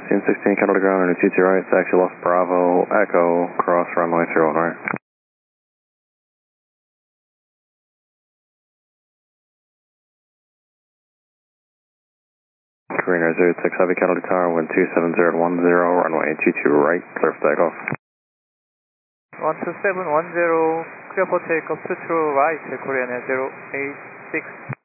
Team 16, come to ground, runway 22 right, taxi left, Bravo, Echo, cross runway 31 right. Korean Air 06 Heavy Kettle Tower, wind 270 runway 22 right, clear for takeoff. 12710, clear for takeoff to true right, Korean Air 086.